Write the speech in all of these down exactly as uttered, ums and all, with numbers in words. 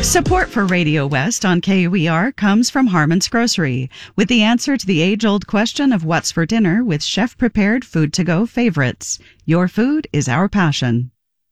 Support for Radio West on K U E R comes from Harmon's Grocery, with the answer to the age-old question of what's for dinner with chef-prepared food-to-go favorites. Your food is our passion.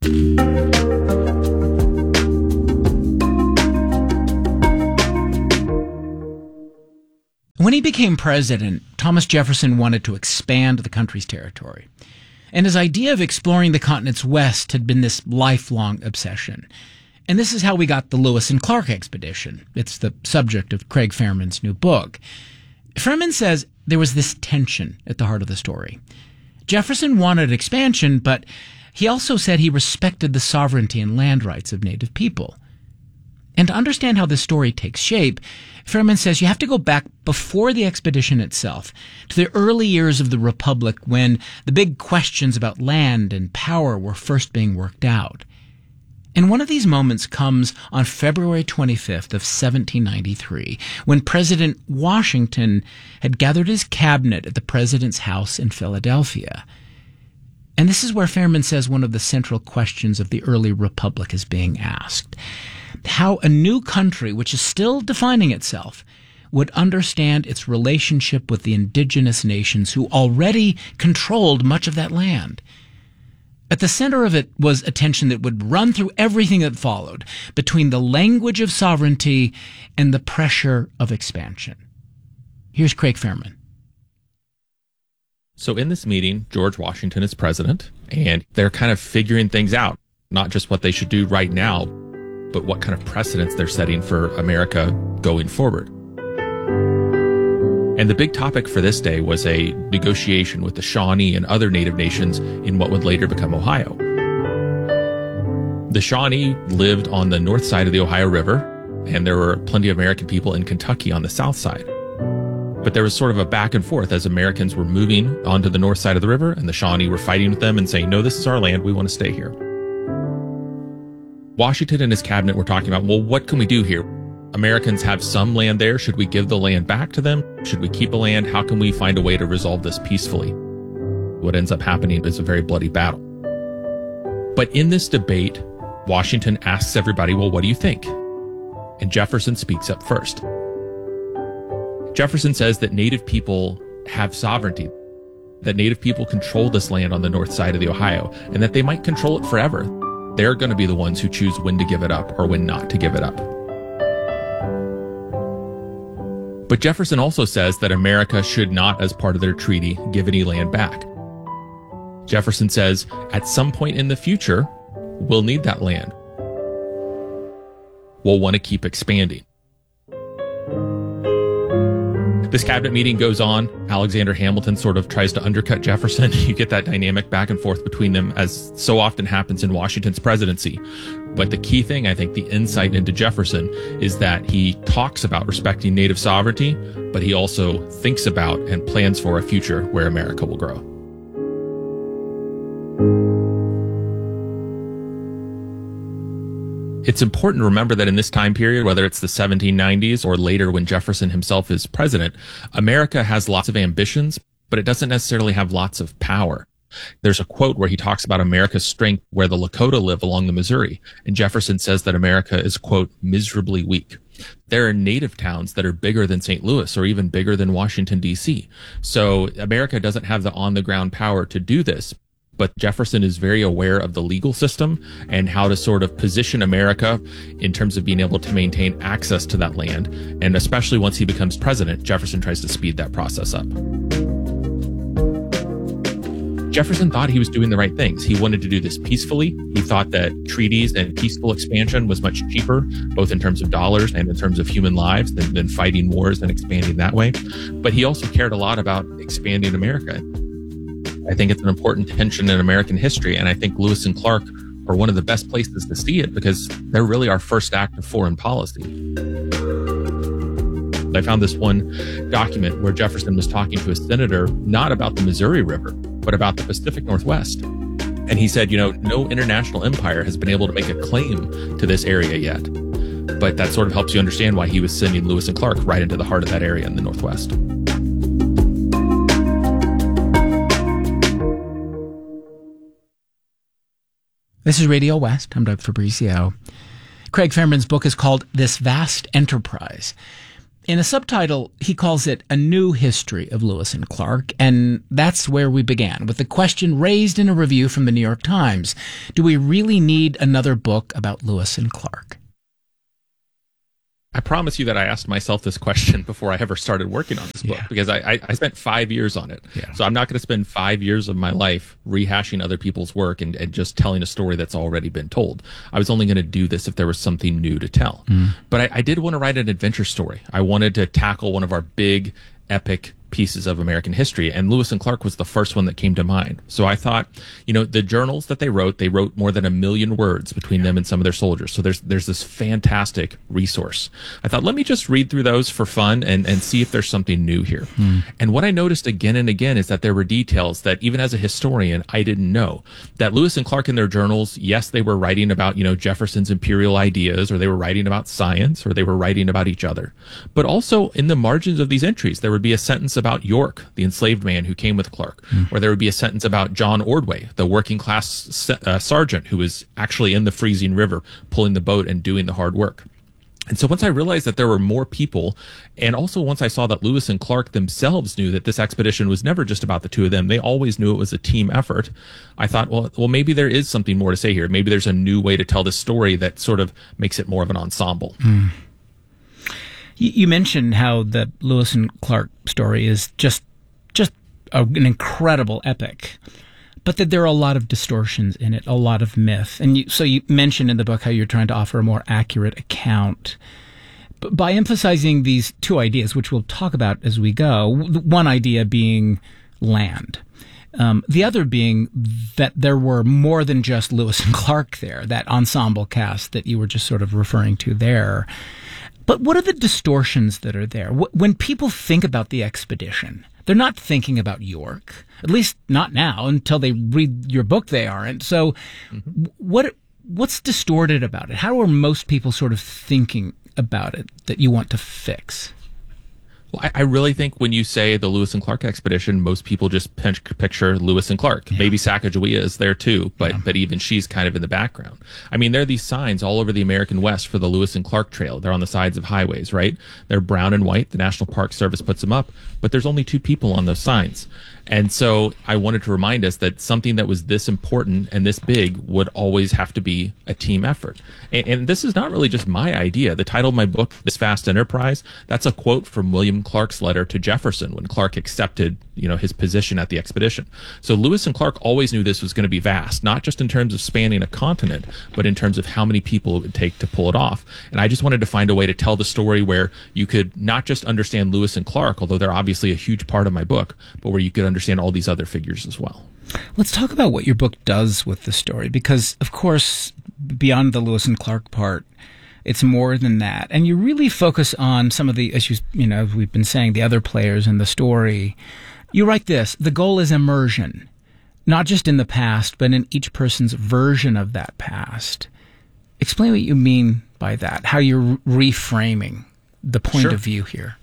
When he became president, Thomas Jefferson wanted to expand the country's territory. And his idea of exploring the continent's west had been this lifelong obsession. And this is how we got the Lewis and Clark expedition. It's the subject of Craig Fairman's new book. Fairman says there was this tension at the heart of the story. Jefferson wanted expansion, but he also said he respected the sovereignty and land rights of Native people. And to understand how this story takes shape, Fairman says you have to go back before the expedition itself, to the early years of the Republic when the big questions about land and power were first being worked out. And one of these moments comes on February twenty-fifth of seventeen ninety-three, when President Washington had gathered his cabinet at the president's house in Philadelphia. And this is where Fairman says one of the central questions of the early Republic is being asked. How a new country, which is still defining itself, would understand its relationship with the indigenous nations who already controlled much of that land. At the center of it was a tension that would run through everything that followed, between the language of sovereignty and the pressure of expansion. Here's Craig Fairman. So in this meeting, George Washington is president, and they're kind of figuring things out, not just what they should do right now, but what kind of precedents they're setting for America going forward. And the big topic for this day was a negotiation with the Shawnee and other Native nations in what would later become Ohio. The Shawnee lived on the north side of the Ohio River, and there were plenty of American people in Kentucky on the south side. But there was sort of a back and forth as Americans were moving onto the north side of the river, and the Shawnee were fighting with them and saying, no, this is our land, we want to stay here. Washington and his cabinet were talking about, well, what can we do here? Americans have some land there. Should we give the land back to them? Should we keep the land? How can we find a way to resolve this peacefully? What ends up happening is a very bloody battle. But in this debate, Washington asks everybody, well, what do you think? And Jefferson speaks up first. Jefferson says that Native people have sovereignty, that Native people control this land on the north side of the Ohio, and that they might control it forever. They're going to be the ones who choose when to give it up or when not to give it up. But Jefferson also says that America should not, as part of their treaty, give any land back. Jefferson says, at some point in the future, we'll need that land. We'll want to keep expanding. This cabinet meeting goes on. Alexander Hamilton sort of tries to undercut Jefferson. You get that dynamic back and forth between them, as so often happens in Washington's presidency. But the key thing, I think, the insight into Jefferson is that he talks about respecting Native sovereignty, but he also thinks about and plans for a future where America will grow. It's important to remember that in this time period, whether it's the seventeen nineties or later when Jefferson himself is president, America has lots of ambitions, but it doesn't necessarily have lots of power. There's a quote where he talks about America's strength where the Lakota live along the Missouri, and Jefferson says that America is, quote, miserably weak. There are native towns that are bigger than Saint Louis or even bigger than Washington, D C. So America doesn't have the on-the-ground power to do this. But Jefferson is very aware of the legal system and how to sort of position America in terms of being able to maintain access to that land. And especially once he becomes president, Jefferson tries to speed that process up. Jefferson thought he was doing the right things. He wanted to do this peacefully. He thought that treaties and peaceful expansion was much cheaper, both in terms of dollars and in terms of human lives, than, than fighting wars and expanding that way. But he also cared a lot about expanding America. I think it's an important tension in American history, and I think Lewis and Clark are one of the best places to see it because they're really our first act of foreign policy. I found this one document where Jefferson was talking to a senator not about the Missouri River, but about the Pacific Northwest. And he said, you know, no international empire has been able to make a claim to this area yet. But that sort of helps you understand why he was sending Lewis and Clark right into the heart of that area in the Northwest. This is Radio West. I'm Doug Fabrizio. Craig Fairman's book is called This Vast Enterprise. In a subtitle, he calls it A New History of Lewis and Clark, and that's where we began, with the question raised in a review from the New York Times. Do we really need another book about Lewis and Clark? I promise you that I asked myself this question before I ever started working on this book, Yeah. because I, I, I spent five years on it. Yeah. So I'm not going to spend five years of my life rehashing other people's work and, and just telling a story that's already been told. I was only going to do this if there was something new to tell. Mm. But I, I did want to write an adventure story. I wanted to tackle one of our big, epic pieces of American history, and Lewis and Clark was the first one that came to mind. So I thought, you know, the journals that they wrote, they wrote more than a million words between yeah. them and some of their soldiers. So there's there's this fantastic resource. I thought, let me just read through those for fun and, and see if there's something new here. Hmm. And what I noticed again and again is that there were details that even as a historian, I didn't know. That Lewis and Clark in their journals, yes, they were writing about, you know, Jefferson's imperial ideas, or they were writing about science, or they were writing about each other. But also in the margins of these entries, there would be a sentence about York, the enslaved man who came with Clark, mm. or there would be a sentence about John Ordway, the working class uh, sergeant who was actually in the freezing river pulling the boat and doing the hard work. And so once I realized that there were more people, and also once I saw that Lewis and Clark themselves knew that this expedition was never just about the two of them, they always knew it was a team effort, I thought, well, well, maybe there is something more to say here. Maybe there's a new way to tell this story that sort of makes it more of an ensemble. Mm. You mentioned how the Lewis and Clark story is just just a, an incredible epic, but that there are a lot of distortions in it, a lot of myth. And you, so you mentioned in the book how you're trying to offer a more accurate account. But by emphasizing these two ideas, which we'll talk about as we go, one idea being land. Um, the other being that there were more than just Lewis and Clark there, that ensemble cast that you were just sort of referring to there. But what are the distortions that are there? When people think about the expedition, they're not thinking about York, at least not now. Until they read your book, they aren't. So mm-hmm. what what's distorted about it? How are most people sort of thinking about it that you want to fix? Well, I, I really think when you say the Lewis and Clark expedition, most people just picture Lewis and Clark. Yeah. Maybe Sacagawea is there too, but yeah. but even she's kind of in the background. I mean, there are these signs all over the American West for the Lewis and Clark Trail. They're on the sides of highways, right? They're brown and white. The National Park Service puts them up, but there's only two people on those signs. And so I wanted to remind us that something that was this important and this big would always have to be a team effort. And, and this is not really just my idea. The title of my book, This Vast Enterprise, that's a quote from William Clark's letter to Jefferson when Clark accepted, you know, his position at the expedition. So Lewis and Clark always knew this was going to be vast, not just in terms of spanning a continent, but in terms of how many people it would take to pull it off. And I just wanted to find a way to tell the story where you could not just understand Lewis and Clark, although they're obviously a huge part of my book, but where you could understand all these other figures as well. Let's talk about what your book does with the story, because, of course, beyond the Lewis and Clark part, it's more than that. And you really focus on some of the issues, you know, we've been saying, the other players in the story. You write this: the goal is immersion, not just in the past, but in each person's version of that past. Explain what you mean by that, how you're reframing the point Sure. of view here.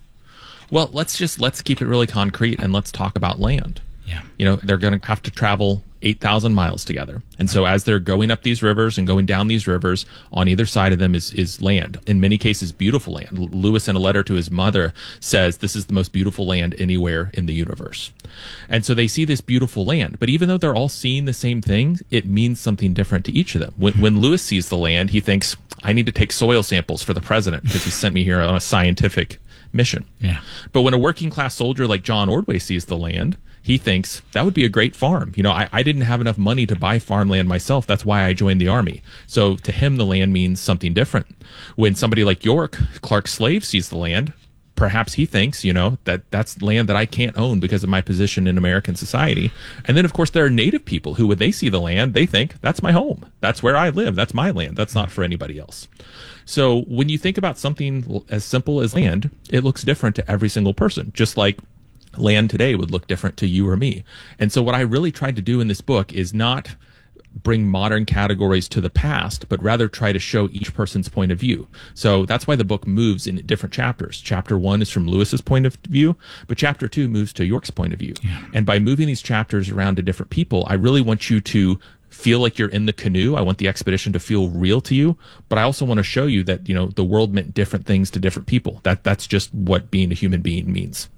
Well, let's just, let's keep it really concrete and let's talk about land. Yeah. You know, they're going to have to travel eight thousand miles together. And so as they're going up these rivers and going down these rivers, on either side of them is, is land. In many cases, beautiful land. L- Lewis, in a letter to his mother, says this is the most beautiful land anywhere in the universe. And so they see this beautiful land. But even though they're all seeing the same thing, it means something different to each of them. When, when Lewis sees the land, he thinks, I need to take soil samples for the president because he sent me here on a scientific mission. Yeah. But when a working class soldier like John Ordway sees the land, he thinks that would be a great farm. You know, I, I didn't have enough money to buy farmland myself. That's why I joined the army. So to him, the land means something different. When somebody like York, Clark's slave, sees the land, perhaps he thinks, you know, that that's land that I can't own because of my position in American society. And then, of course, there are native people who, when they see the land, they think, that's my home. That's where I live. That's my land. That's not for anybody else. So when you think about something as simple as land, it looks different to every single person, just like land today would look different to you or me. And so what I really tried to do in this book is not bring modern categories to the past, but rather try to show each person's point of view. So that's why the book moves in different chapters. Chapter one is from Lewis's point of view, but chapter two moves to York's point of view. Yeah. And by moving these chapters around to different people, I really want you to feel like you're in the canoe. I want the expedition to feel real to you, but I also want to show you that, you know, the world meant different things to different people. That that's just what being a human being means.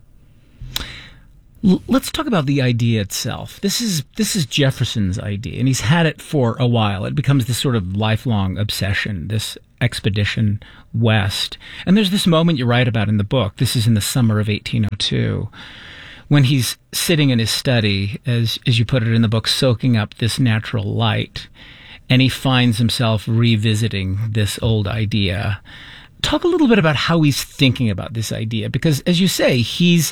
L- let's talk about the idea itself. This is this is Jefferson's idea, and he's had it for a while. It becomes this sort of lifelong obsession, this expedition west. And there's this moment you write about in the book. This is in the summer of eighteen oh two, when he's sitting in his study, as as you put it in the book, soaking up this natural light, and he finds himself revisiting this old idea. Talk a little bit about how he's thinking about this idea, because, as you say, he's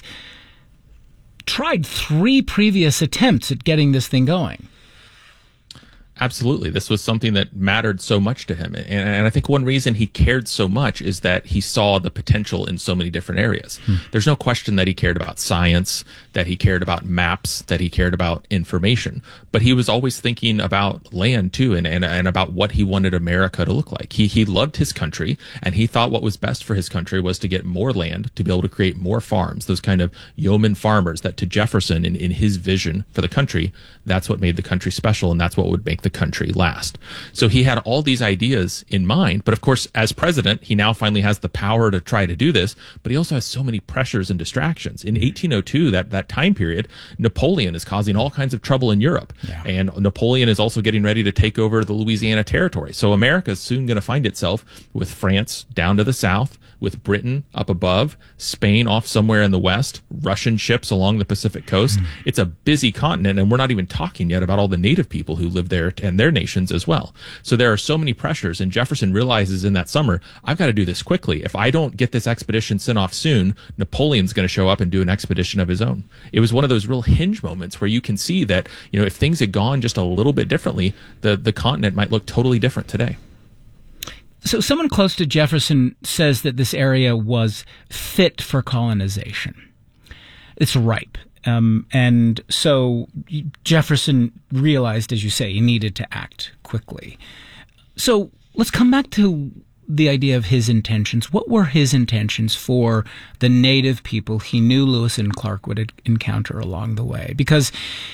tried three previous attempts at getting this thing going. Absolutely. This was something that mattered so much to him. And, and I think one reason he cared so much is that he saw the potential in so many different areas. Hmm. There's no question that he cared about science, that he cared about maps, that he cared about information. But he was always thinking about land, too, and, and, and about what he wanted America to look like. He, he loved his country, and he thought what was best for his country was to get more land, to be able to create more farms, those kind of yeoman farmers that to Jefferson, in, in his vision for the country, that's what made the country special, and that's what would make the country last. So he had all these ideas in mind, but of course, as president, he now finally has the power to try to do this, but he also has so many pressures and distractions. In eighteen oh two, that, that time period, Napoleon is causing all kinds of trouble in Europe, yeah. and Napoleon is also getting ready to take over the Louisiana Territory. So America is soon going to find itself with France down to the south, with Britain up above, Spain off somewhere in the west, Russian ships along the Pacific coast. Mm. It's a busy continent, and we're not even talking yet about all the native people who live there and their nations as well. So there are so many pressures, and Jefferson realizes in that summer, I've got to do this quickly. If I don't get this expedition sent off soon, Napoleon's going to show up and do an expedition of his own. It was one of those real hinge moments where you can see that, you know, if things had gone just a little bit differently, the, the continent might look totally different today. So someone close to Jefferson says that this area was fit for colonization. It's ripe. Um, and so Jefferson realized, as you say, he needed to act quickly. So let's come back to the idea of his intentions. What were his intentions for the native people he knew Lewis and Clark would encounter along the way? Because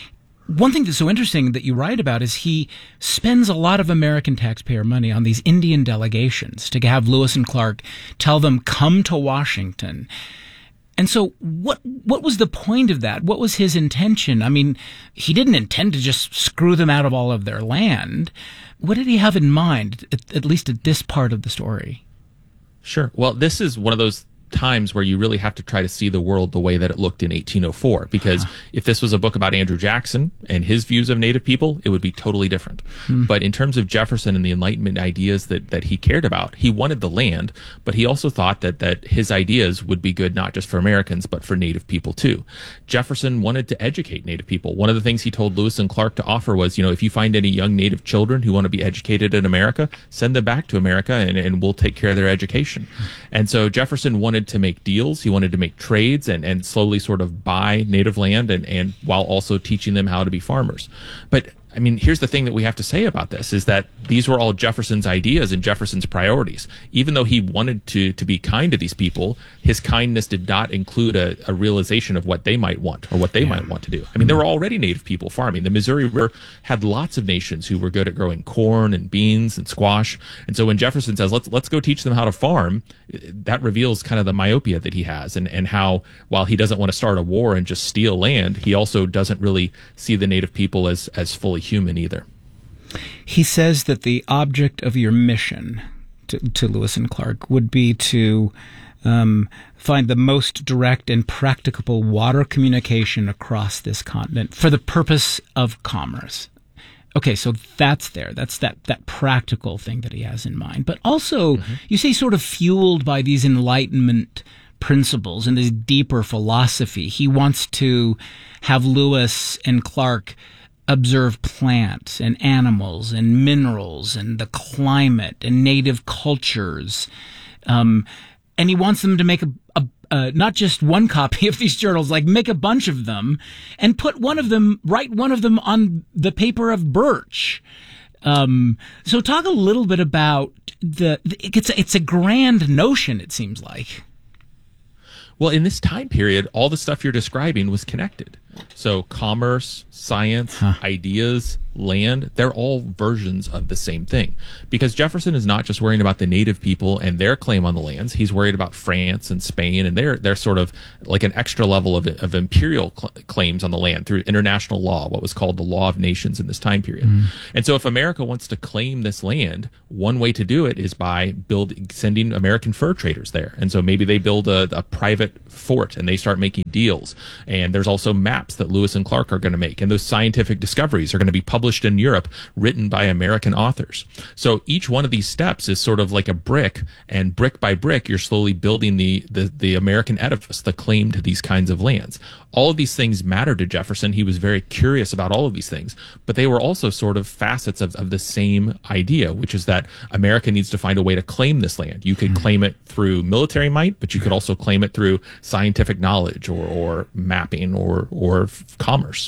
one thing that's so interesting that you write about is he spends a lot of American taxpayer money on these Indian delegations to have Lewis and Clark tell them, come to Washington. And so what what was the point of that? What was his intention? I mean, he didn't intend to just screw them out of all of their land. What did he have in mind, at, at least at this part of the story? Sure. Well, this is one of those times where you really have to try to see the world the way that it looked in eighteen oh four, because uh-huh. if this was a book about Andrew Jackson and his views of native people, it would be totally different. Hmm. But in terms of Jefferson and the Enlightenment ideas that, that he cared about, he wanted the land, but he also thought that, that his ideas would be good not just for Americans, but for native people too. Jefferson wanted to educate native people. One of the things he told Lewis and Clark to offer was, you know, if you find any young native children who want to be educated in America, send them back to America and, and we'll take care of their education. And so Jefferson wanted to make deals. He wanted to make trades and, and slowly sort of buy native land and, and while also teaching them how to be farmers. But I mean, here's the thing that we have to say about this is that these were all Jefferson's ideas and Jefferson's priorities. Even though he wanted to, to be kind to these people, his kindness did not include a, a realization of what they might want or what they yeah. might want to do. I mean, there were already native people farming. The Missouri River had lots of nations who were good at growing corn and beans and squash. And so when Jefferson says, let's, let's go teach them how to farm, that reveals kind of the myopia that he has and, and how, while he doesn't want to start a war and just steal land, he also doesn't really see the native people as, as fully human either. He says that the object of your mission to, to Lewis and Clark would be to um, find the most direct and practicable water communication across this continent for the purpose of commerce. Okay, so that's there. That's that, that practical thing that he has in mind. But also, mm-hmm. you say sort of fueled by these Enlightenment principles and this deeper philosophy. He wants to have Lewis and Clark observe plants and animals and minerals and the climate and native cultures. Um, and he wants them to make a, a, a not just one copy of these journals, like make a bunch of them and put one of them, write one of them on the paper of birch. Um, so talk a little bit about the, it's a, it's a grand notion, it seems like. Well, in this time period, all the stuff you're describing was connected. So commerce, science, huh. ideas, land, they're all versions of the same thing. Because Jefferson is not just worrying about the native people and their claim on the lands. He's worried about France and Spain and their their sort of like an extra level of, of imperial cl- claims on the land through international law, what was called the Law of Nations in this time period. Mm. And so if America wants to claim this land, one way to do it is by build sending American fur traders there. And so maybe they build a, a private fort and they start making deals. And there's also maps that Lewis and Clark are going to make. And those scientific discoveries are going to be published in Europe, written by American authors. So each one of these steps is sort of like a brick, and brick by brick, you're slowly building the, the, the American edifice, the claim to these kinds of lands. All of these things mattered to Jefferson. He was very curious about all of these things, but they were also sort of facets of, of the same idea, which is that America needs to find a way to claim this land. You could mm-hmm. claim it through military might, but you could also claim it through scientific knowledge or, or mapping or, or commerce.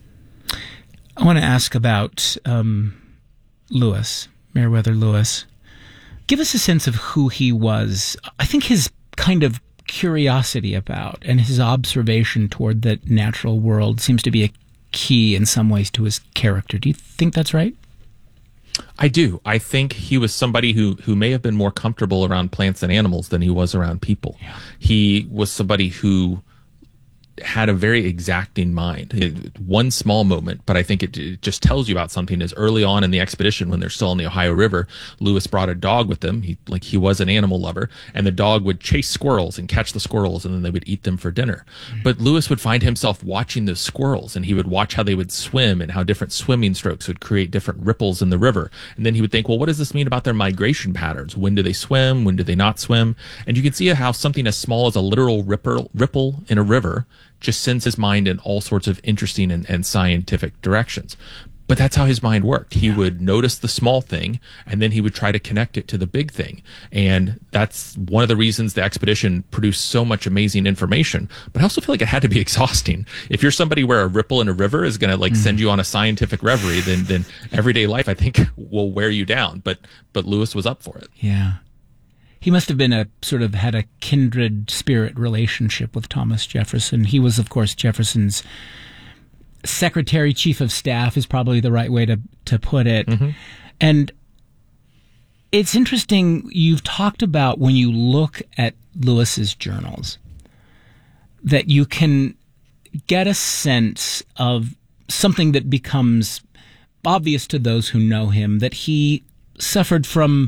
I want to ask about um, Lewis, Meriwether Lewis. Give us a sense of who he was. I think his kind of curiosity about and his observation toward the natural world seems to be a key in some ways to his character. Do you think that's right? I do. I think he was somebody who, who may have been more comfortable around plants and animals than he was around people. Yeah. He was somebody who had a very exacting mind. It, one small moment, but I think it, it just tells you about something is early on in the expedition when they're still on the Ohio River, Lewis brought a dog with him. He, like he was an animal lover, and the dog would chase squirrels and catch the squirrels, and then they would eat them for dinner. Mm-hmm. But Lewis would find himself watching the squirrels, and he would watch how they would swim and how different swimming strokes would create different ripples in the river. And then he would think, well, what does this mean about their migration patterns? When do they swim? When do they not swim? And you can see how something as small as a literal ripple, ripple in a river just sends his mind in all sorts of interesting and, and scientific directions. But that's how his mind worked. He yeah. would notice the small thing, and then he would try to connect it to the big thing. And that's one of the reasons the expedition produced so much amazing information. But I also feel like it had to be exhausting. If you're somebody where a ripple in a river is going to like mm. send you on a scientific reverie, then then everyday life, I think, will wear you down. But but Lewis was up for it. Yeah. He must have been a sort of had a kindred spirit relationship with Thomas Jefferson. He was, of course, Jefferson's secretary, chief of staff is probably the right way to, to put it. Mm-hmm. And it's interesting, you've talked about when you look at Lewis's journals, that you can get a sense of something that becomes obvious to those who know him, that he suffered from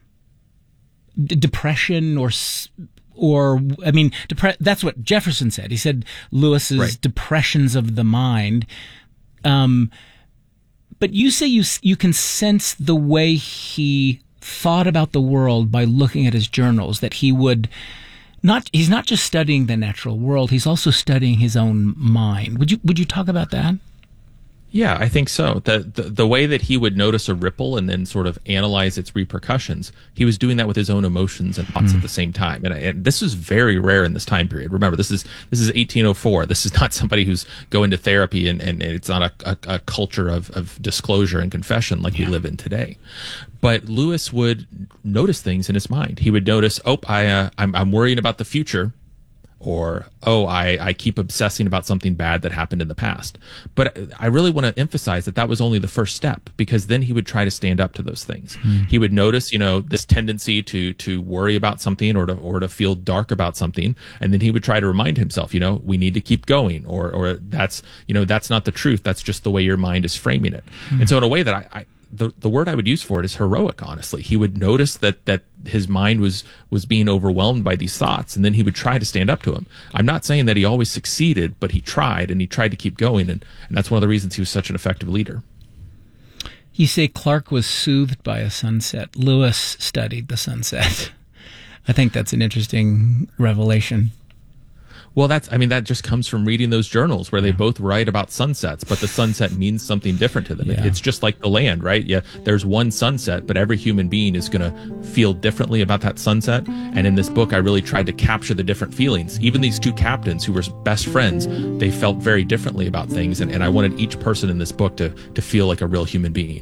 depression or, or I mean, depre- that's what Jefferson said. He said Lewis's right. depressions of the mind. Um, but you say you you can sense the way he thought about the world by looking at his journals, that he would not, he's not just studying the natural world, he's also studying his own mind. Would you, would you talk about that? Yeah, I think so. The, the the way that he would notice a ripple and then sort of analyze its repercussions, he was doing that with his own emotions and thoughts mm. at the same time. And, and this is very rare in this time period. Remember, this is this is eighteen oh four. This is not somebody who's going to therapy, and, and it's not a, a, a culture of, of disclosure and confession like yeah. we live in today. But Lewis would notice things in his mind. He would notice, oh, I, uh, I'm, I'm worrying about the future. Or, oh, I, I keep obsessing about something bad that happened in the past. But I really want to emphasize that that was only the first step, because then he would try to stand up to those things. Mm. He would notice, you know, this tendency to to worry about something or to or to feel dark about something, and then he would try to remind himself, you know, we need to keep going, or or that's, you know, that's not the truth. That's just the way your mind is framing it. Mm. And so in a way that I, I the the word I would use for it is heroic, honestly. He would notice that that his mind was was being overwhelmed by these thoughts, and then he would try to stand up to them. I'm not saying that he always succeeded, but he tried, and he tried to keep going, and, and that's one of the reasons he was such an effective leader. You say Clark was soothed by a sunset. Lewis studied the sunset. I think that's an interesting revelation. Well, that's, I mean, that just comes from reading those journals where they yeah. both write about sunsets, but the sunset means something different to them. Yeah. It's just like the land, right? Yeah, there's one sunset, but every human being is going to feel differently about that sunset. And in this book, I really tried to capture the different feelings. Even these two captains who were best friends, they felt very differently about things. And, and I wanted each person in this book to, to feel like a real human being.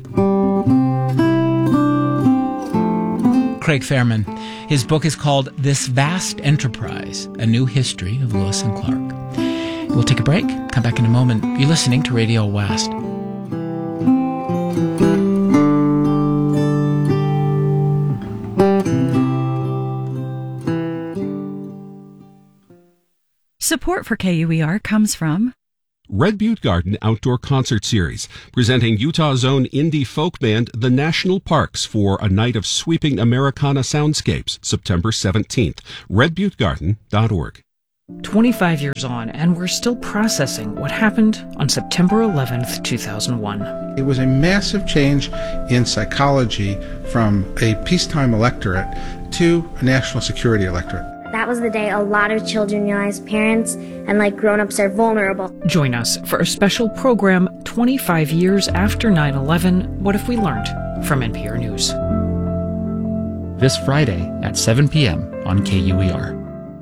Craig Fairman. His book is called This Vast Enterprise, A New History of Lewis and Clark. We'll take a break, come back in a moment. You're listening to Radio West. Support for K U E R comes from Red Butte Garden Outdoor Concert Series, presenting Utah's own indie folk band, The National Parks, for a night of sweeping Americana soundscapes, September seventeenth. red butte garden dot org. twenty-five years on, and we're still processing what happened on September eleventh, two thousand one. It was a massive change in psychology from a peacetime electorate to a national security electorate. That was the day a lot of children realized parents and like grown-ups are vulnerable. Join us for a special program twenty-five years after nine eleven, What If We Learned? From N P R News. This Friday at seven p.m. on K U E R.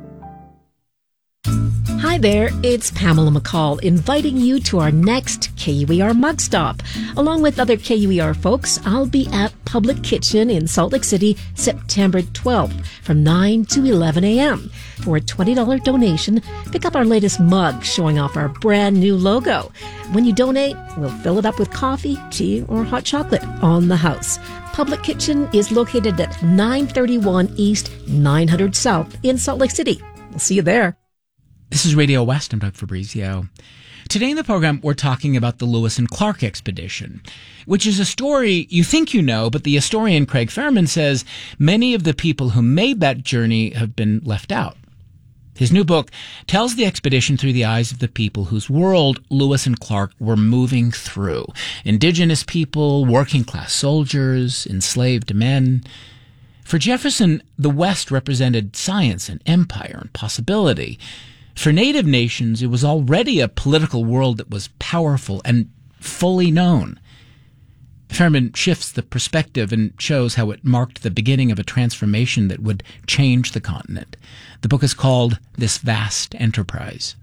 Hi there, it's Pamela McCall inviting you to our next K U E R Mug Stop. Along with other K U E R folks, I'll be at Public Kitchen in Salt Lake City September twelfth from nine to eleven a.m. For a twenty dollars donation, pick up our latest mug showing off our brand new logo. When you donate, we'll fill it up with coffee, tea, or hot chocolate on the house. Public Kitchen is located at nine thirty-one East, nine hundred South in Salt Lake City. We'll see you there. This is Radio West. I'm Doug Fabrizio. Today in the program, we're talking about the Lewis and Clark expedition, which is a story you think you know, but the historian Craig Fairman says many of the people who made that journey have been left out. His new book tells the expedition through the eyes of the people whose world Lewis and Clark were moving through. Indigenous people, working-class soldiers, enslaved men. For Jefferson, the West represented science and empire and possibility. For Native nations, it was already a political world that was powerful and fully known. Fairman shifts the perspective and shows how it marked the beginning of a transformation that would change the continent. The book is called This Vast Enterprise.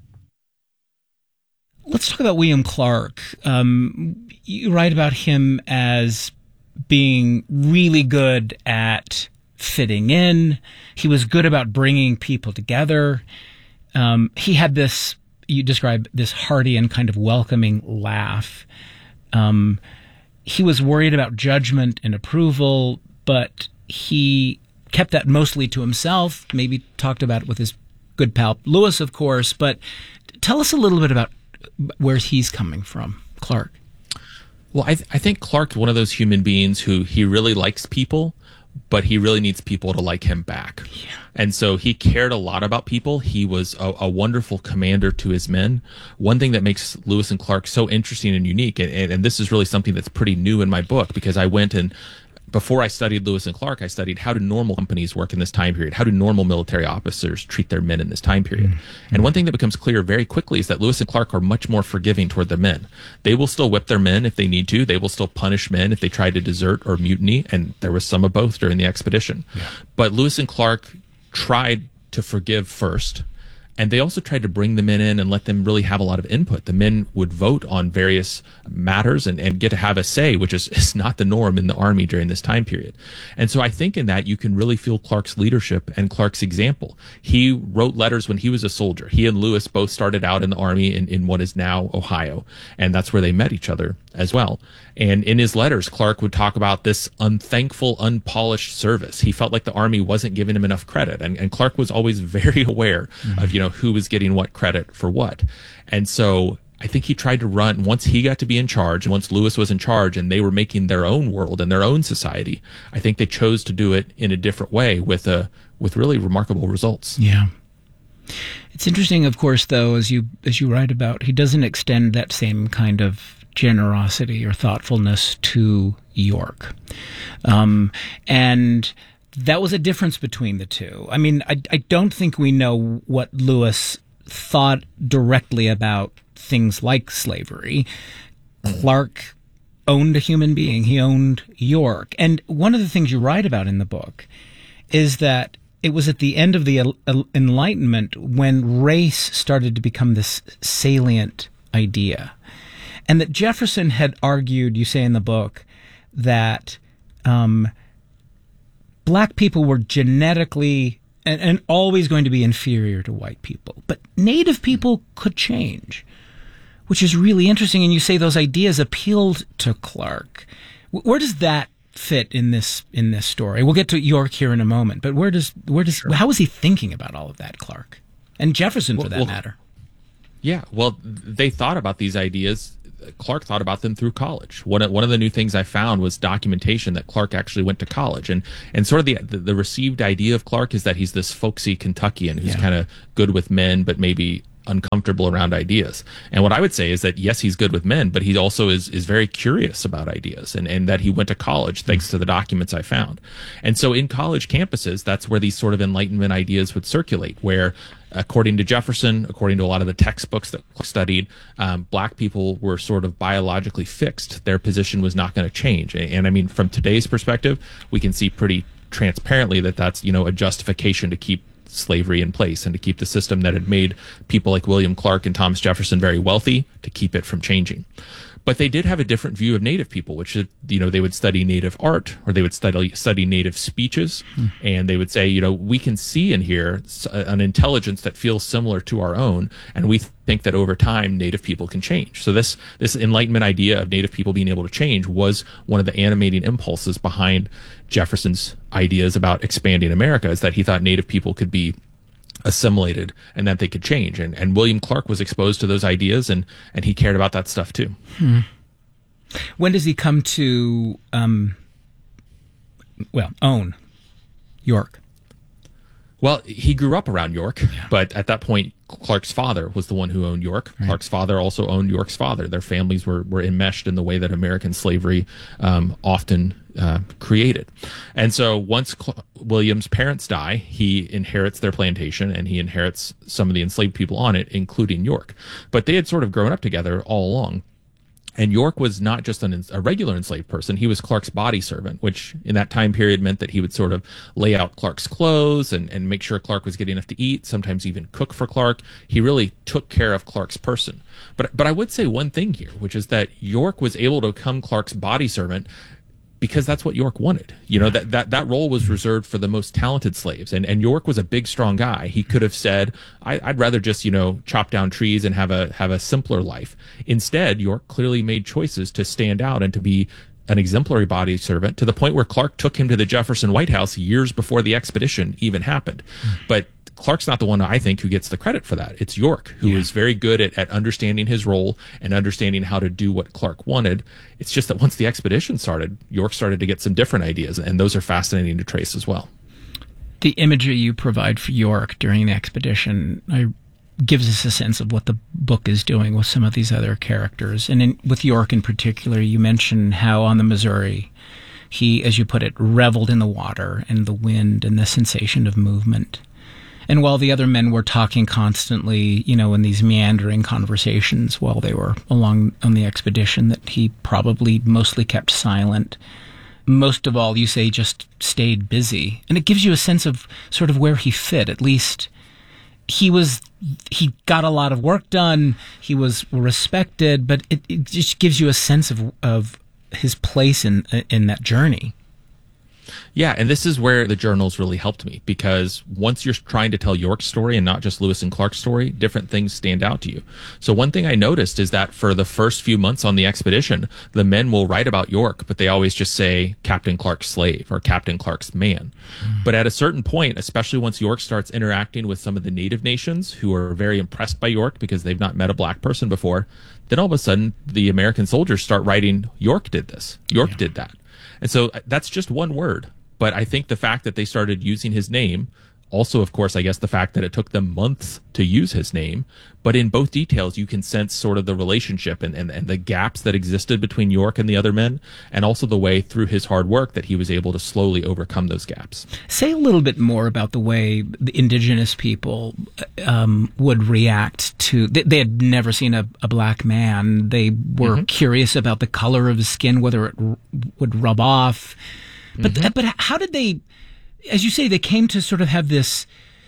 Let's talk about William Clark. Um, you write about him as being really good at fitting in. He was good about bringing people together. Um, he had this, you describe this hearty and kind of welcoming laugh. Um, he was worried about judgment and approval, but he kept that mostly to himself, maybe talked about it with his good pal Lewis, of course. But tell us a little bit about where he's coming from, Clark. Well, I, th- I think Clark's one of those human beings who he really likes people, but he really needs people to like him back. Yeah. And so he cared a lot about people. He was a, a wonderful commander to his men. One thing that makes Lewis and Clark so interesting and unique, and, and, and this is really something that's pretty new in my book, because I went and before I studied Lewis and Clark, I studied how do normal companies work in this time period? How do normal military officers treat their men in this time period? Mm-hmm. And one thing that becomes clear very quickly is that Lewis and Clark are much more forgiving toward their men. They will still whip their men if they need to. They will still punish men if they try to desert or mutiny. And there was some of both during the expedition. Yeah. But Lewis and Clark tried to forgive first. And they also tried to bring the men in and let them really have a lot of input. The men would vote on various matters and, and get to have a say, which is, is not the norm in the Army during this time period. And so I think in that you can really feel Clark's leadership and Clark's example. He wrote letters when he was a soldier. He and Lewis both started out in the Army in, in what is now Ohio. And that's where they met each other as well. And in his letters, Clark would talk about this unthankful, unpolished service. He felt like the Army wasn't giving him enough credit. And, and Clark was always very aware mm-hmm. of, you know, who was getting what credit for what. And so I think he tried to run, once he got to be in charge, and once Lewis was in charge and they were making their own world and their own society, I think they chose to do it in a different way with a, with really remarkable results. Yeah. It's interesting, of course, though, as you, as you write about, he doesn't extend that same kind of generosity or thoughtfulness to York. Um, and that was a difference between the two. I mean, I, I don't think we know what Lewis thought directly about things like slavery. Clark owned a human being. He owned York. And one of the things you write about in the book is that it was at the end of the Enlightenment when race started to become this salient idea. And that Jefferson had argued, you say in the book, that um, black people were genetically and, and always going to be inferior to white people. But Native people could change, which is really interesting. And you say those ideas appealed to Clark. Where does that fit in this in this story? We'll get to York here in a moment. But where does where does sure. how was he thinking about all of that, Clark? And Jefferson, for well, that well, matter. Yeah, well, they thought about these ideas. Clark thought about them through college. One of, one of the new things I found was documentation that Clark actually went to college. And, and sort of the, the, the received idea of Clark is that he's this folksy Kentuckian who's Yeah. kind of good with men, but maybe uncomfortable around ideas. And what I would say is that, yes, he's good with men, but he also is, is very curious about ideas, and, and that he went to college thanks mm-hmm. to the documents I found. And so in college campuses, that's where these sort of Enlightenment ideas would circulate, where according to Jefferson, according to a lot of the textbooks that Clark studied, um, black people were sort of biologically fixed. Their position was not going to change. And, and I mean, from today's perspective, we can see pretty transparently that that's, you know, a justification to keep slavery in place and to keep the system that had made people like William Clark and Thomas Jefferson very wealthy, to keep it from changing. But they did have a different view of Native people, which is, you know, they would study Native art, or they would study study Native speeches, hmm. and they would say, you know, we can see in here an intelligence that feels similar to our own, and we think that over time Native people can change. So this this Enlightenment idea of Native people being able to change was one of the animating impulses behind Jefferson's ideas about expanding America, is that he thought Native people could be assimilated and that they could change. And, and William Clark was exposed to those ideas, and, and he cared about that stuff too. Hmm. When does he come to, um, well, own York? Well, he grew up around York, yeah. but at that point, Clark's father was the one who owned York. Right. Clark's father also owned York's father. Their families were, were enmeshed in the way that American slavery um, often uh, created. And so once Cl- William's parents die, he inherits their plantation, and he inherits some of the enslaved people on it, including York. But they had sort of grown up together all along. And York was not just an, a regular enslaved person. He was Clark's body servant, which in that time period meant that he would sort of lay out Clark's clothes and, and make sure Clark was getting enough to eat, sometimes even cook for Clark. He really took care of Clark's person. But, but I would say one thing here, which is that York was able to become Clark's body servant because that's what York wanted. You know, that, that, that role was reserved for the most talented slaves. And, and York was a big, strong guy. He could have said, I, I'd rather just, you know, chop down trees and have a, have a simpler life. Instead, York clearly made choices to stand out and to be an exemplary body servant, to the point where Clark took him to the Jefferson White House years before the expedition even happened. But Clark's not the one, I think, who gets the credit for that. It's York, who yeah. is very good at, at understanding his role and understanding how to do what Clark wanted. It's just that once the expedition started, York started to get some different ideas, and those are fascinating to trace as well. The imagery you provide for York during the expedition I, gives us a sense of what the book is doing with some of these other characters. And in, with York in particular, you mention how on the Missouri, he, as you put it, reveled in the water and the wind and the sensation of movement. And while the other men were talking constantly, you know, in these meandering conversations while they were along on the expedition, that he probably mostly kept silent. Most of all, you say, just stayed busy. And it gives you a sense of sort of where he fit. At least he was, he got a lot of work done. He was respected, but it, it just gives you a sense of, of his place in, in that journey. Yeah, and this is where the journals really helped me, because once you're trying to tell York's story and not just Lewis and Clark's story, different things stand out to you. So one thing I noticed is that for the first few months on the expedition, the men will write about York, but they always just say Captain Clark's slave or Captain Clark's man. Mm. But at a certain point, especially once York starts interacting with some of the native nations who are very impressed by York because they've not met a black person before, then all of a sudden the American soldiers start writing, York did this, York yeah. did that. And so that's just one word. But I think the fact that they started using his name, also, of course, I guess the fact that it took them months to use his name, but in both details, you can sense sort of the relationship and, and, and the gaps that existed between York and the other men, and also the way through his hard work that he was able to slowly overcome those gaps. Say a little bit more about the way the indigenous people um, would react to, they, they had never seen a, a black man. They were mm-hmm. curious about the color of his skin, whether it r- would rub off. But mm-hmm. but how did they, as you say, they came to sort of have this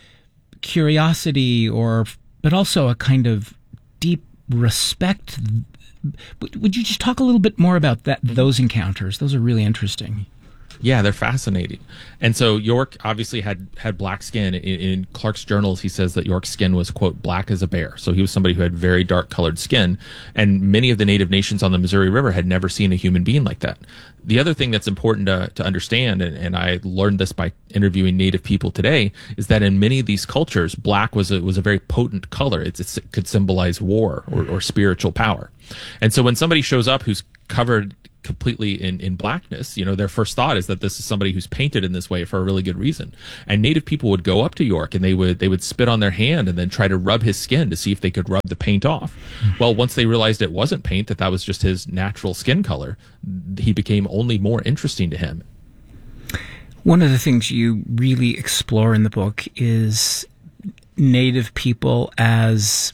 curiosity, or but also a kind of deep respect. Would you just talk a little bit more about that? Those encounters, those are really interesting. Yeah, they're fascinating. And so York obviously had, had black skin. In, in Clark's journals, he says that York's skin was, quote, black as a bear. So he was somebody who had very dark colored skin. And many of the native nations on the Missouri River had never seen a human being like that. The other thing that's important to, to understand, and, and I learned this by interviewing native people today, is that in many of these cultures, black was a, was a very potent color. It's, it's, it could symbolize war or, or spiritual power. And so when somebody shows up who's covered completely in, in blackness, you know, their first thought is that this is somebody who's painted in this way for a really good reason. And native people would go up to York and they would they would spit on their hand and then try to rub his skin to see if they could rub the paint off. Well, once they realized it wasn't paint, that that was just his natural skin color, he became only more interesting to him. One of the things you really explore in the book is native people as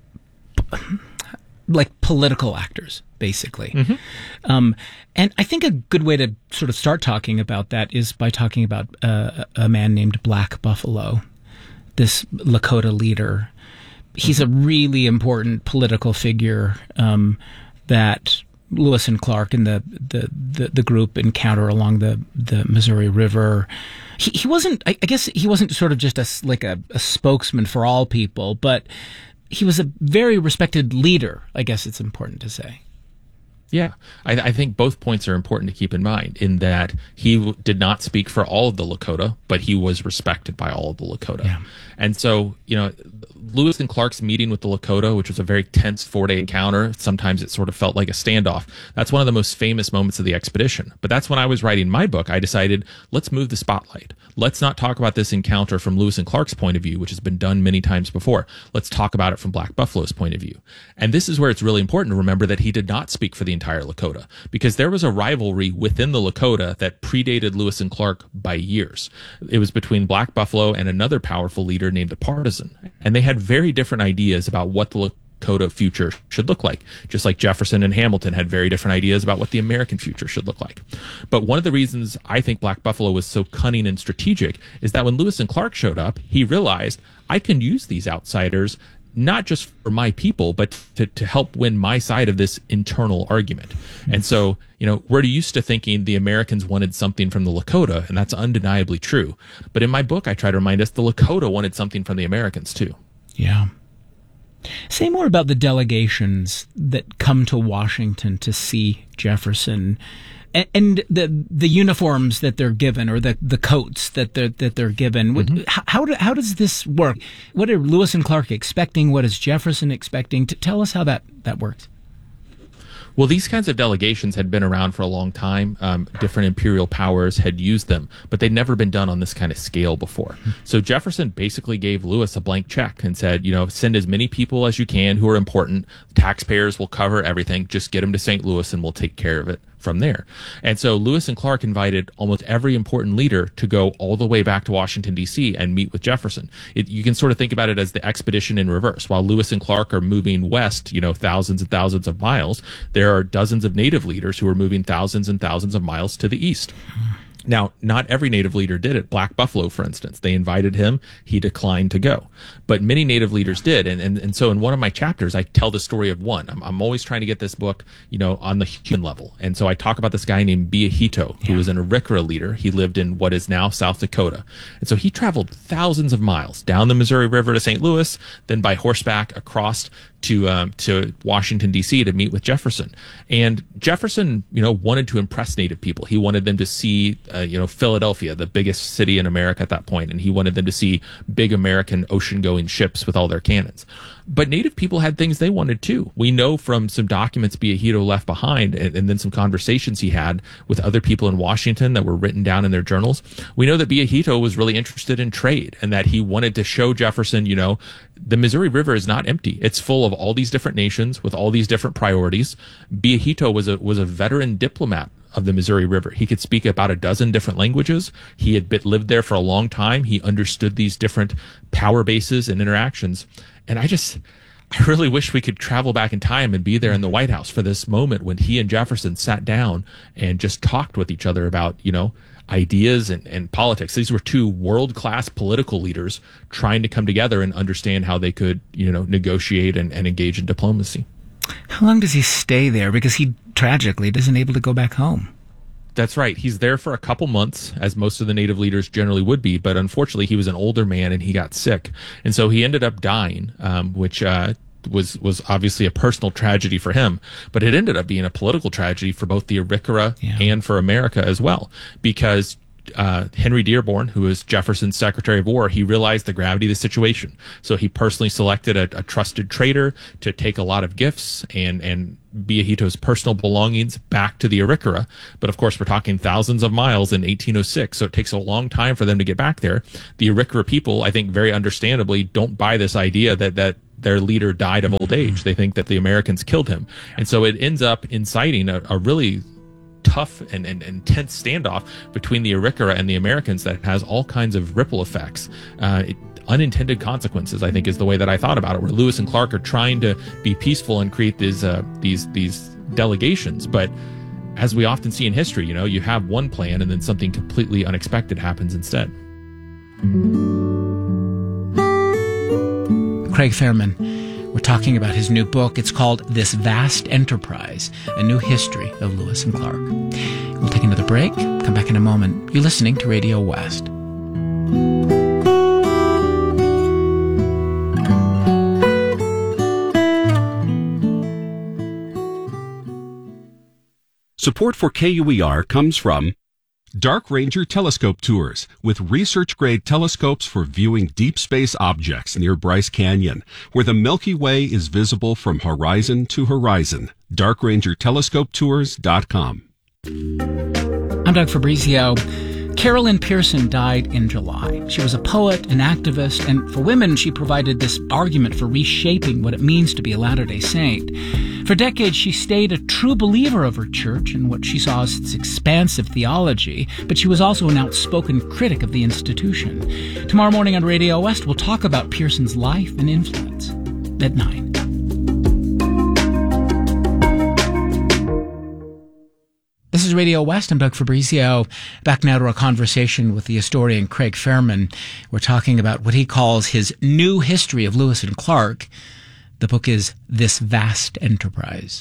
like political actors, basically. Mm-hmm. Um, and I think a good way to sort of start talking about that is by talking about uh, a man named Black Buffalo, this Lakota leader. He's mm-hmm. a really important political figure um, that Lewis and Clark and the, the, the, the group encounter along the, the Missouri River. He, he wasn't, I, I guess he wasn't sort of just a, like a, a spokesman for all people, but he was a very respected leader, I guess it's important to say. Yeah, I, I think both points are important to keep in mind, in that he w- did not speak for all of the Lakota, but he was respected by all of the Lakota. Yeah. And so, you know, Lewis and Clark's meeting with the Lakota, which was a very tense four-day encounter, sometimes it sort of felt like a standoff. That's one of the most famous moments of the expedition. But that's when I was writing my book, I decided, let's move the spotlight. Let's not talk about this encounter from Lewis and Clark's point of view, which has been done many times before. Let's talk about it from Black Buffalo's point of view. And this is where it's really important to remember that he did not speak for the entire Lakota, because there was a rivalry within the Lakota that predated Lewis and Clark by years. It was between Black Buffalo and another powerful leader named the Partisan. And they had very different ideas about what the Lakota future should look like, just like Jefferson and Hamilton had very different ideas about what the American future should look like. But one of the reasons I think Black Buffalo was so cunning and strategic is that when Lewis and Clark showed up, he realized, I can use these outsiders not just for my people, but to, to help win my side of this internal argument. And so, you know, we're used to thinking the Americans wanted something from the Lakota, and that's undeniably true. But in my book, I try to remind us the Lakota wanted something from the Americans too. Yeah. Say more about the delegations that come to Washington to see Jefferson, and, and the the uniforms that they're given, or the, the coats that they're that they're given. Mm-hmm. How how, do, how does this work? What are Lewis and Clark expecting? What is Jefferson expecting? To tell us how that, that works. Well, these kinds of delegations had been around for a long time. Um, different imperial powers had used them, but they'd never been done on this kind of scale before. So Jefferson basically gave Lewis a blank check and said, you know, send as many people as you can who are important. Taxpayers will cover everything. Just get them to Saint Louis and we'll take care of it from there. And so Lewis and Clark invited almost every important leader to go all the way back to Washington, D C and meet with Jefferson. It, you can sort of think about it as the expedition in reverse. While Lewis and Clark are moving west, you know, thousands and thousands of miles, there are dozens of native leaders who are moving thousands and thousands of miles to the east. Now, not every native leader did it. Black Buffalo, for instance, they invited him. He declined to go. But many native leaders did. And, and, and so in one of my chapters, I tell the story of one. I'm, I'm always trying to get this book, you know, on the human level. And so I talk about this guy named Biahito, who yeah. was an Arikara leader. He lived in what is now South Dakota. And so he traveled thousands of miles down the Missouri River to Saint Louis, then by horseback across to um, to Washington, D C to meet with Jefferson. And Jefferson, you know, wanted to impress native people. He wanted them to see, uh, you know, Philadelphia, the biggest city in America at that point, and he wanted them to see big American ocean-going ships with all their cannons. But native people had things they wanted too. We know from some documents Biahito left behind, and, and then some conversations he had with other people in Washington that were written down in their journals. We know that Biahito was really interested in trade, and that he wanted to show Jefferson, you know, the Missouri River is not empty. It's full of all these different nations with all these different priorities. Biahito was a was a veteran diplomat of the Missouri River. He could speak about a dozen different languages. He had been, lived there for a long time. He understood these different power bases and interactions. And I just, I really wish we could travel back in time and be there in the White House for this moment when he and Jefferson sat down and just talked with each other about, you know, ideas and, and politics. These were two world-class political leaders trying to come together and understand how they could, you know, negotiate and, and engage in diplomacy. How long does he stay there? Because he tragically isn't able to go back home. That's right. He's there for a couple months, as most of the native leaders generally would be. But unfortunately, he was an older man and he got sick. And so he ended up dying, um, which uh, was was obviously a personal tragedy for him. But it ended up being a political tragedy for both the Arikara yeah. and for America as well. Because Uh, Henry Dearborn, who was Jefferson's Secretary of War, he realized the gravity of the situation. So he personally selected a, a trusted trader to take a lot of gifts and, and Viejito's personal belongings back to the Arikara. But of course, we're talking thousands of miles in eighteen oh six, so it takes a long time for them to get back there. The Arikara people, I think very understandably, don't buy this idea that, that their leader died of old age. They think that the Americans killed him. And so it ends up inciting a, a really tough and, and, and intense standoff between the Arikara and the Americans that has all kinds of ripple effects. Uh, it, unintended consequences, I think, is the way that I thought about it, where Lewis and Clark are trying to be peaceful and create these uh, these these delegations. But as we often see in history, you know, you have one plan and then something completely unexpected happens instead. Craig Fairman, we're talking about his new book. It's called This Vast Enterprise, A New History of Lewis and Clark. We'll take another break, come back in a moment. You're listening to Radio West. Support for K U E R comes from Dark Ranger Telescope Tours, with research-grade telescopes for viewing deep space objects near Bryce Canyon, where the Milky Way is visible from horizon to horizon. dark ranger telescope tours dot com. I'm Doug Fabrizio. Carolyn Pearson died in July. She was a poet, an activist, and for women, she provided this argument for reshaping what it means to be a Latter-day Saint. For decades, she stayed a true believer of her church and what she saw as its expansive theology, but she was also an outspoken critic of the institution. Tomorrow morning on Radio West, we'll talk about Pearson's life and influence at nine. This is Radio West. I'm Doug Fabrizio. Back now to our conversation with the historian Craig Fairman. We're talking about what he calls his new history of Lewis and Clark. The book is This Vast Enterprise.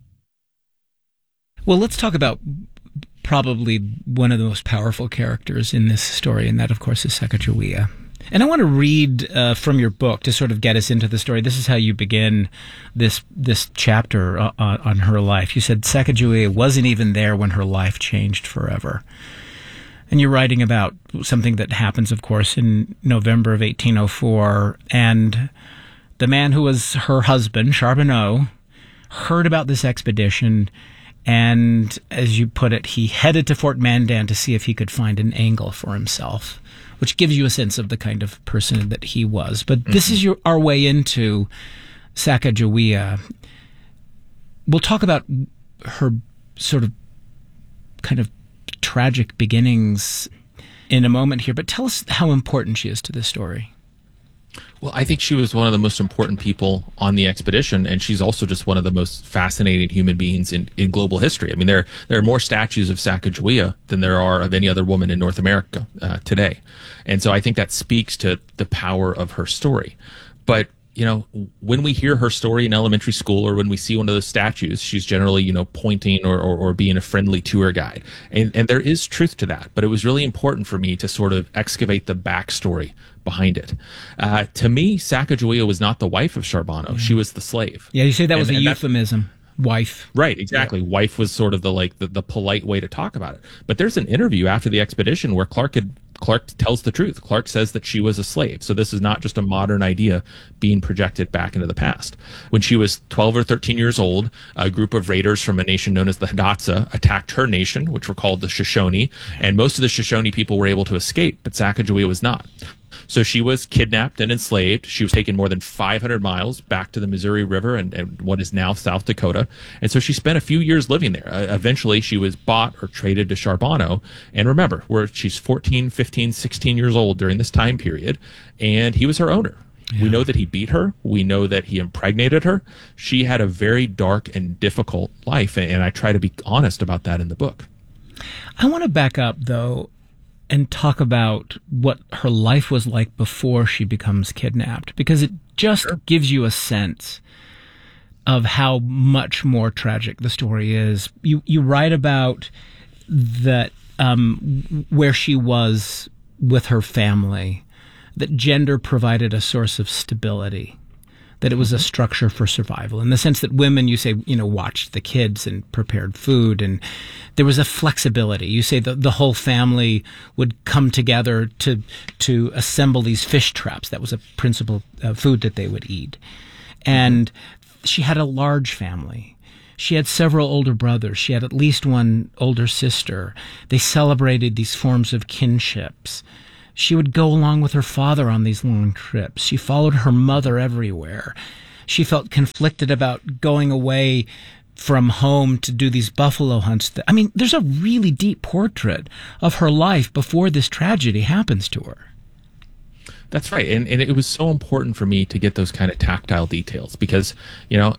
Well, let's talk about probably one of the most powerful characters in this story, and that, of course, is Sacagawea. And I want to read uh, from your book to sort of get us into the story. This is how you begin this this chapter uh, on her life. You said Sacagawea wasn't even there when her life changed forever. And you're writing about something that happens, of course, in November of eighteen oh four. And the man who was her husband, Charbonneau, heard about this expedition. And as you put it, he headed to Fort Mandan to see if he could find an angle for himself, which gives you a sense of the kind of person that he was. But mm-hmm. this is your, our way into Sacagawea. We'll talk about her sort of kind of tragic beginnings in a moment here, but tell us how important she is to this story. Well, I think she was one of the most important people on the expedition, and she's also just one of the most fascinating human beings in, in global history. I mean, there there are more statues of Sacagawea than there are of any other woman in North America uh, today. And so I think that speaks to the power of her story. But, you know, when we hear her story in elementary school or when we see one of those statues, she's generally, you know, pointing or, or, or being a friendly tour guide. And, and there is truth to that. But it was really important for me to sort of excavate the backstory behind it. Uh, to me, Sacagawea was not the wife of Charbonneau. Yeah. She was the slave. Yeah, you say that and, was a euphemism. Wife. Right, exactly. Yeah. Wife was sort of the like the, the polite way to talk about it. But there's an interview after the expedition where Clark had Clark tells the truth. Clark says that she was a slave. So this is not just a modern idea being projected back into the past. When she was twelve or thirteen years old, a group of raiders from a nation known as the Hidatsa attacked her nation, which were called the Shoshone, and most of the Shoshone people were able to escape, but Sacagawea was not. So she was kidnapped and enslaved. She was taken more than five hundred miles back to the Missouri River and, and what is now South Dakota. And so she spent a few years living there. Uh, eventually, she was bought or traded to Charbonneau. And remember, we're, she's fourteen, fifteen, sixteen years old during this time period, and he was her owner. Yeah. We know that he beat her. We know that he impregnated her. She had a very dark and difficult life, and, and I try to be honest about that in the book. I want to back up, though, and talk about what her life was like before she becomes kidnapped, because it just sure. gives you a sense of how much more tragic the story is. You you write about that um, where she was with her family, that gender provided a source of stability, that it was a structure for survival, in the sense that women, you say, you know, watched the kids and prepared food, and there was a flexibility. You say that the whole family would come together to to assemble these fish traps. That was a principal uh, food that they would eat. And she had a large family. She had several older brothers. She had at least one older sister. They celebrated these forms of kinships. She would go along with her father on these long trips. She followed her mother everywhere. She felt conflicted about going away from home to do these buffalo hunts. I mean, there's a really deep portrait of her life before this tragedy happens to her. That's right. And, and it was so important for me to get those kind of tactile details because, you know,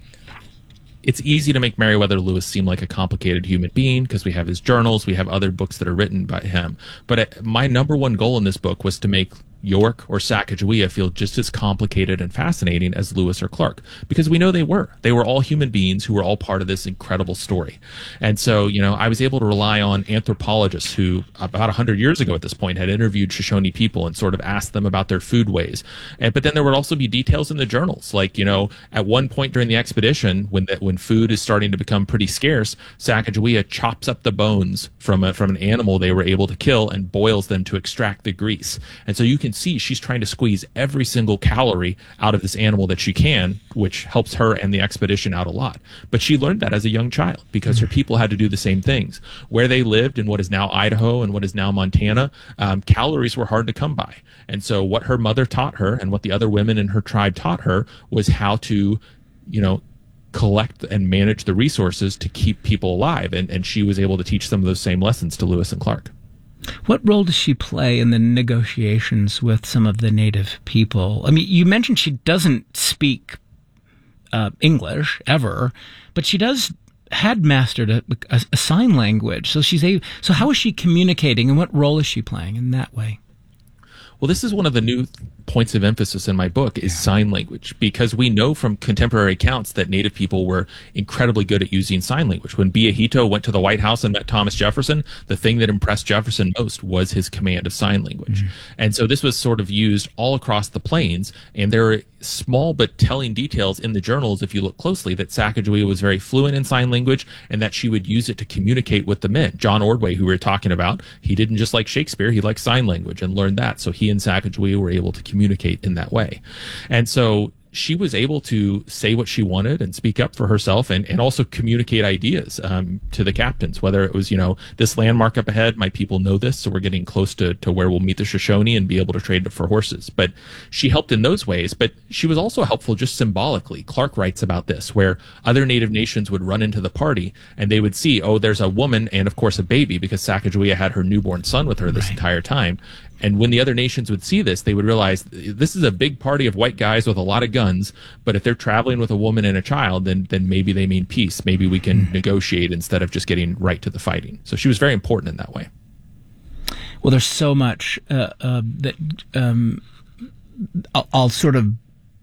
it's easy to make Meriwether Lewis seem like a complicated human being because we have his journals, we have other books that are written by him. But uh, my number one goal in this book was to make York or Sacagawea feel just as complicated and fascinating as Lewis or Clark, because we know they were. They were all human beings who were all part of this incredible story. And so, you know, I was able to rely on anthropologists who about one hundred years ago at this point had interviewed Shoshone people and sort of asked them about their food ways. And, but then there would also be details in the journals, like, you know, at one point during the expedition, when the, when food is starting to become pretty scarce, Sacagawea chops up the bones from a, from an animal they were able to kill and boils them to extract the grease. And so you can see she's trying to squeeze every single calorie out of this animal that she can, which helps her and the expedition out a lot. But she learned that as a young child because her people had to do the same things. Where they lived in what is now Idaho and what is now Montana, um, calories were hard to come by. And so what her mother taught her and what the other women in her tribe taught her was how to, you know, collect and manage the resources to keep people alive. And, and she was able to teach some of those same lessons to Lewis and Clark. What role does she play in the negotiations with some of the native people? I mean, you mentioned she doesn't speak uh, English ever, but she does had mastered a, a, a sign language. So she's a, so how is she communicating, and what role is she playing in that way? Well, this is one of the new points of emphasis in my book is sign language, because we know from contemporary accounts that Native people were incredibly good at using sign language. When Biahito went to the White House and met Thomas Jefferson, the thing that impressed Jefferson most was his command of sign language. Mm-hmm. And so this was sort of used all across the plains, and there are small but telling details in the journals, if you look closely, that Sacagawea was very fluent in sign language and that she would use it to communicate with the men. John Ordway, who we were talking about, he didn't just like Shakespeare, he liked sign language and learned that. So he and Sacagawea were able to communicate in that way. And so she was able to say what she wanted and speak up for herself, and, and also communicate ideas um, to the captains, whether it was, you know, this landmark up ahead, my people know this, so we're getting close to, to where we'll meet the Shoshone and be able to trade for horses. But she helped in those ways, but she was also helpful just symbolically. Clark writes about this, where other Native nations would run into the party and they would see, oh, there's a woman and, of course, a baby, because Sacagawea had her newborn son with her this right. entire time. And when the other nations would see this, they would realize this is a big party of white guys with a lot of guns, but if they're traveling with a woman and a child, then then maybe they mean peace. Maybe we can mm-hmm. negotiate instead of just getting right to the fighting. So she was very important in that way. Well, there's so much uh, uh, that um, I'll, I'll sort of...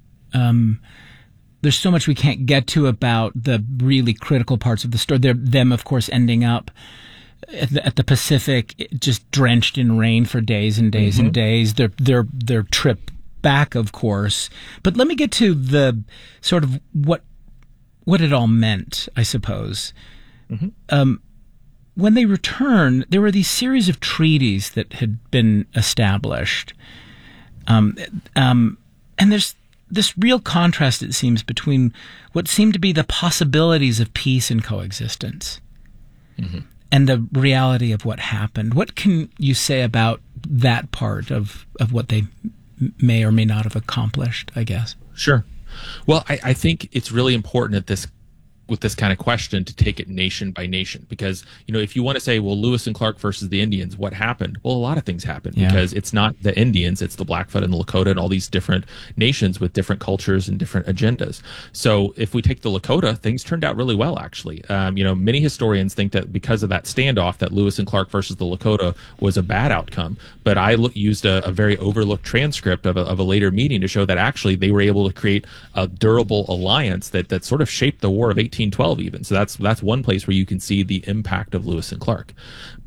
Um, there's so much we can't get to about the really critical parts of the story. They're, them, of course, ending up At the, at the Pacific, just drenched in rain for days and days mm-hmm. and days. Their their their trip back, of course. But let me get to the sort of what what it all meant, I suppose. Mm-hmm. Um, when they returned, there were these series of treaties that had been established, um, um, and there's this real contrast, it seems, between what seemed to be the possibilities of peace and coexistence. Mm-hmm. And the reality of what happened. What can you say about that part of, of what they may or may not have accomplished, I guess? Sure. Well, I, I think it's really important at this with this kind of question to take it nation by nation, because, you know, if you want to say, well, Lewis and Clark versus the Indians, what happened? Well, a lot of things happened yeah. because it's not the Indians, it's the Blackfoot and the Lakota and all these different nations with different cultures and different agendas. So if we take the Lakota, things turned out really well, actually. Um, you know, many historians think that because of that standoff, that Lewis and Clark versus the Lakota was a bad outcome. But I look, used a, a very overlooked transcript of a, of a later meeting to show that actually they were able to create a durable alliance that, that sort of shaped the War of eighteen twelve even. So that's that's one place where you can see the impact of Lewis and Clark.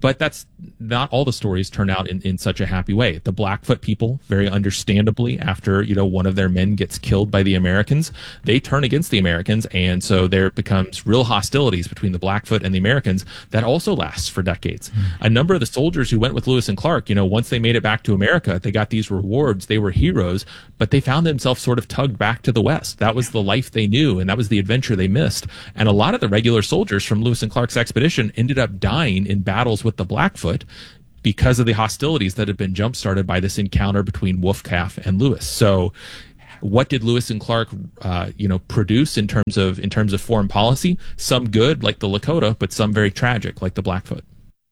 But that's not all the stories turn out in, in such a happy way. The Blackfoot people, very understandably, after, you know, one of their men gets killed by the Americans, they turn against the Americans. And so there becomes real hostilities between the Blackfoot and the Americans that also lasts for decades. Mm. A number of the soldiers who went with Lewis and Clark, you know, once they made it back to America, they got these rewards. They were heroes, but they found themselves sort of tugged back to the West. That was the life they knew, and that was the adventure they missed. And a lot of the regular soldiers from Lewis and Clark's expedition ended up dying in battles with the Blackfoot because of the hostilities that had been jump-started by this encounter between Wolf Calf and Lewis. So what did Lewis and Clark, uh, you know, produce in terms of in terms of foreign policy? Some good, like the Lakota, but some very tragic, like the Blackfoot.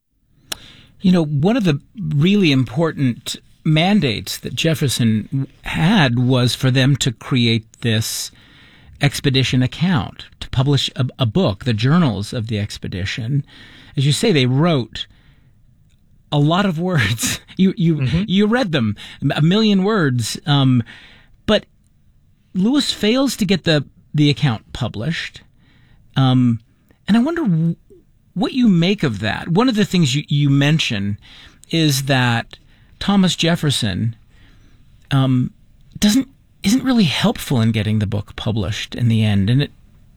You know, one of the really important mandates that Jefferson had was for them to create this expedition account, to publish a, a book, the journals of the expedition. As you say, they wrote a lot of words. You you mm-hmm. you read them, a million words. Um, but Lewis fails to get the the account published, um, and I wonder w- what you make of that. One of the things you, you mention is that Thomas Jefferson um, doesn't isn't really helpful in getting the book published in the end, and it.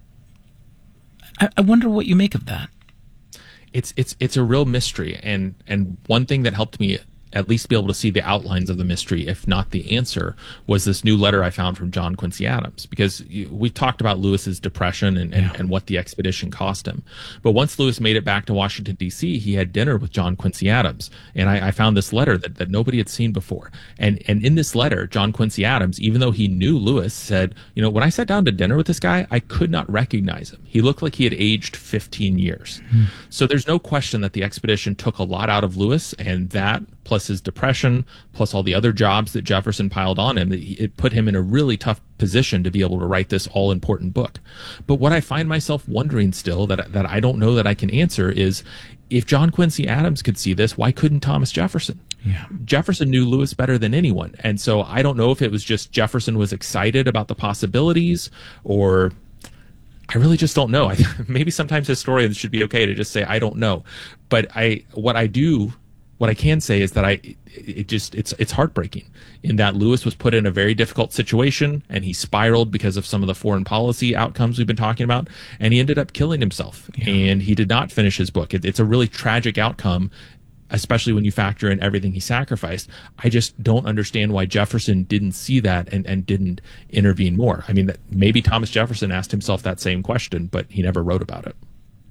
I, I wonder what you make of that. It's it's it's a real mystery, and and one thing that helped me at least be able to see the outlines of the mystery, if not the answer, was this new letter I found from John Quincy Adams. Because we talked about Lewis's depression and, and, yeah. and what the expedition cost him. But once Lewis made it back to Washington, D C, he had dinner with John Quincy Adams. And I, I found this letter that, that nobody had seen before. And and in this letter, John Quincy Adams, even though he knew Lewis, said, you know, when I sat down to dinner with this guy, I could not recognize him. He looked like he had aged fifteen years. Mm. So there's no question that the expedition took a lot out of Lewis, and that, plus his depression, plus all the other jobs that Jefferson piled on him, it put him in a really tough position to be able to write this all-important book. But what I find myself wondering still, that that I don't know that I can answer, is if John Quincy Adams could see this, why couldn't Thomas Jefferson? Yeah. Jefferson knew Lewis better than anyone. And so I don't know if it was just Jefferson was excited about the possibilities, or I really just don't know. I, maybe sometimes historians should be okay to just say, I don't know. But I, what I do What I can say is that I, it just, it's, it's heartbreaking in that Lewis was put in a very difficult situation, and he spiraled because of some of the foreign policy outcomes we've been talking about, and he ended up killing himself. Yeah. And he did not finish his book. It, it's a really tragic outcome, especially when you factor in everything he sacrificed. I just don't understand why Jefferson didn't see that and, and didn't intervene more. I mean, that maybe Thomas Jefferson asked himself that same question, but he never wrote about it.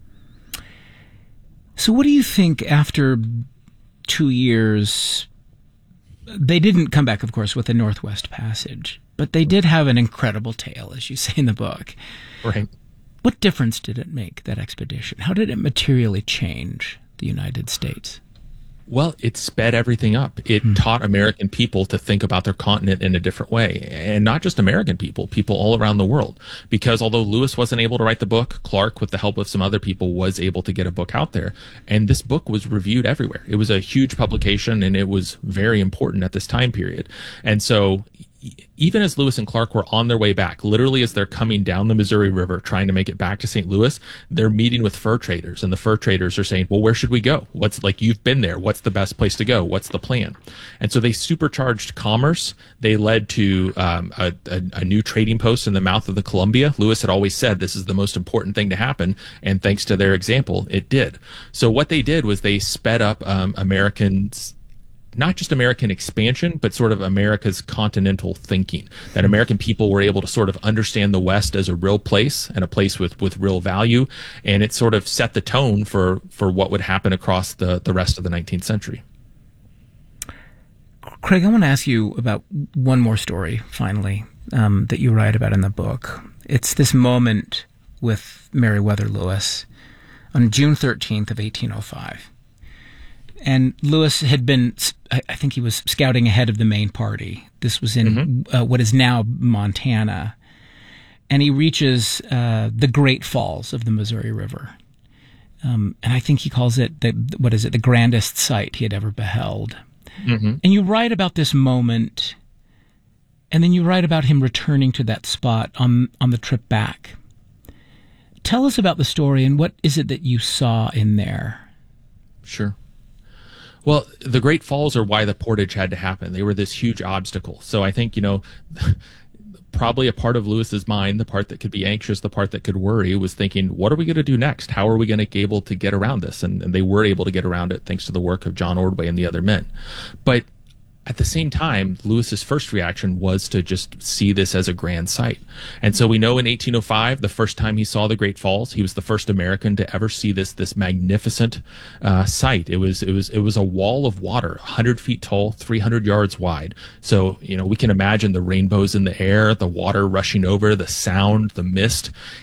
So what do you think after two years? They didn't come back, of course, with the Northwest Passage, but they did have an incredible tale, as you say in the book. Right. What difference did it make, that expedition? How did it materially change the United States? Well, it sped everything up. It hmm. taught American people to think about their continent in a different way. And not just American people, people all around the world. Because although Lewis wasn't able to write the book, Clark, with the help of some other people, was able to get a book out there. And this book was reviewed everywhere. It was a huge publication, and it was very important at this time period. And so even as Lewis and Clark were on their way back, literally as they're coming down the Missouri River trying to make it back to Saint Louis, they're meeting with fur traders, and the fur traders are saying, well, where should we go? What's, like, you've been there. What's the best place to go? What's the plan? And so they supercharged commerce. They led to um, a, a, a new trading post in the mouth of the Columbia. Lewis had always said this is the most important thing to happen, and thanks to their example, it did. So what they did was they sped up um, Americans' not just American expansion, but sort of America's continental thinking, that American people were able to sort of understand the West as a real place and a place with, with real value. And it sort of set the tone for, for what would happen across the, the rest of the nineteenth century. Craig, I want to ask you about one more story, finally, um, that you write about in the book. It's this moment with Meriwether Lewis on June thirteenth of eighteen oh five. And Lewis had been, I think he was scouting ahead of the main party. This was in mm-hmm. uh, what is now Montana. And he reaches uh, the Great Falls of the Missouri River. Um, and I think he calls it, the what is it, the grandest sight he had ever beheld. Mm-hmm. And you write about this moment, and then you write about him returning to that spot on, on the trip back. Tell us about the story, and what is it that you saw in there? Sure. Well, the Great Falls are why the portage had to happen. They were this huge obstacle. So I think, you know, probably a part of Lewis's mind, the part that could be anxious, the part that could worry, was thinking, what are we going to do next? How are we going to be able to get around this? And, and they were able to get around it thanks to the work of John Ordway and the other men. But at the same time, Lewis's first reaction was to just see this as a grand sight. And so we know in eighteen oh five, the first time he saw the Great Falls, he was the first American to ever see this this magnificent uh, sight. It was it was it was a wall of water, one hundred feet tall, three hundred yards wide. So, you know, we can imagine the rainbows in the air, the water rushing over, the sound, the mist.